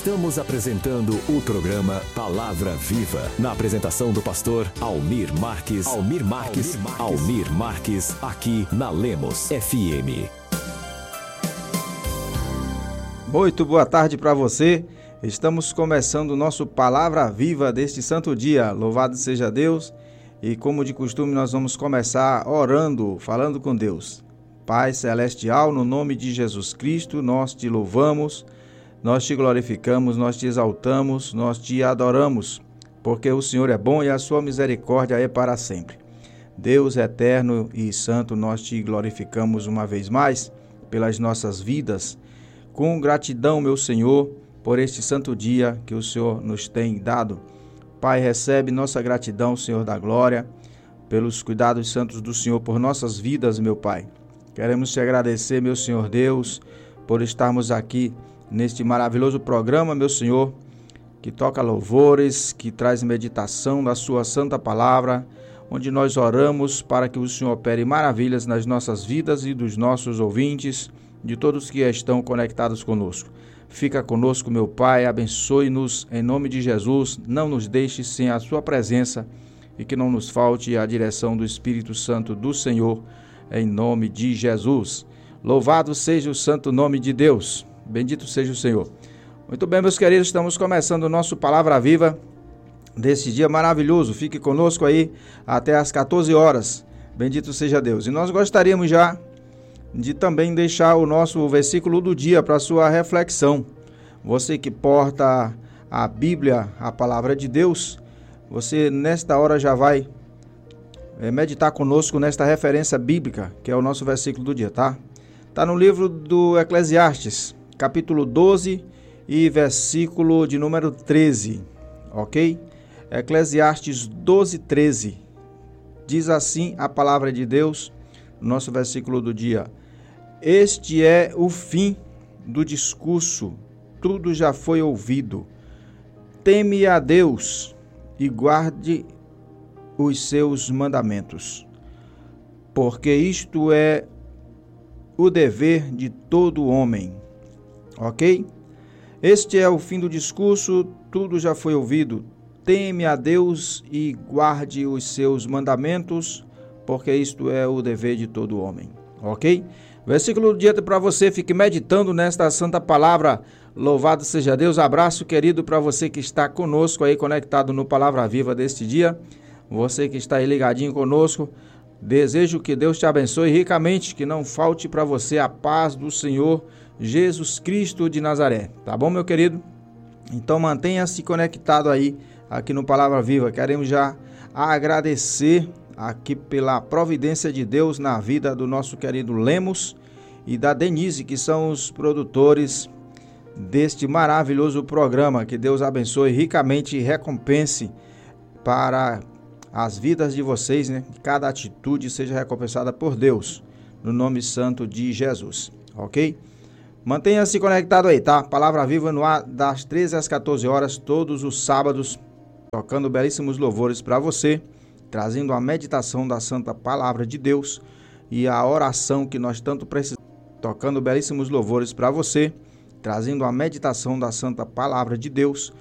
Estamos apresentando o programa Palavra Viva, na apresentação do pastor Almir Marques, aqui na Lemos FM. Muito boa tarde para você. Estamos começando o nosso Palavra Viva deste santo dia. Louvado seja Deus. E como de costume, nós vamos começar orando, falando com Deus. Pai Celestial, no nome de Jesus Cristo, nós te louvamos, nós te glorificamos, nós te exaltamos, nós te adoramos, porque o Senhor é bom e a sua misericórdia é para sempre. Deus eterno e santo, nós te glorificamos uma vez mais pelas nossas vidas, com gratidão, meu Senhor, por este santo dia que o Senhor nos tem dado. Pai, recebe nossa gratidão, Senhor da glória, pelos cuidados santos do Senhor por nossas vidas, meu Pai. Queremos te agradecer, meu Senhor Deus, por estarmos aqui neste maravilhoso programa, meu Senhor, que toca louvores, que traz meditação da sua santa palavra, onde nós oramos para que o Senhor opere maravilhas nas nossas vidas e dos nossos ouvintes, de todos que estão conectados conosco. Fica conosco, meu Pai, abençoe-nos em nome de Jesus, não nos deixe sem a sua presença e que não nos falte a direção do Espírito Santo do Senhor, em nome de Jesus. Louvado seja o santo nome de Deus. Bendito seja o Senhor. Muito bem, meus queridos, estamos começando o nosso Palavra Viva desse dia maravilhoso. Fique conosco aí até às 14 horas. Bendito seja Deus. E nós gostaríamos já de também deixar o nosso versículo do dia para sua reflexão. Você que porta a Bíblia, a Palavra de Deus, você nesta hora já vai meditar conosco nesta referência bíblica, que é o nosso versículo do dia, tá? Está no livro do Eclesiastes, capítulo 12 e versículo de número 13, ok? Eclesiastes 12, 13. Diz assim a palavra de Deus, nosso versículo do dia. Este é o fim do discurso, tudo já foi ouvido. Teme a Deus e guarde os seus mandamentos, porque isto é o dever de todo homem, ok? Este é o fim do discurso, tudo já foi ouvido. Teme a Deus e guarde os seus mandamentos, porque isto é o dever de todo homem, ok? Versículo do dia para você, fique meditando nesta santa palavra. Louvado seja Deus. Abraço querido para você que está conosco aí, conectado no Palavra Viva deste dia. Você que está aí ligadinho conosco, desejo que Deus te abençoe ricamente, que não falte para você a paz do Senhor Jesus Cristo de Nazaré. Tá bom, meu querido? Então mantenha-se conectado aí, aqui no Palavra Viva. Queremos já agradecer aqui pela providência de Deus na vida do nosso querido Lemos e da Denise, que são os produtores deste maravilhoso programa. Que Deus abençoe ricamente e recompense para as vidas de vocês, né? Cada atitude seja recompensada por Deus, no nome santo de Jesus, ok? Mantenha-se conectado aí, tá? Palavra Viva no ar das 13 às 14 horas, todos os sábados, tocando belíssimos louvores para você, trazendo a meditação da santa palavra de Deus e a oração que nós tanto precisamos, tocando belíssimos louvores para você, trazendo a meditação da santa palavra de Deus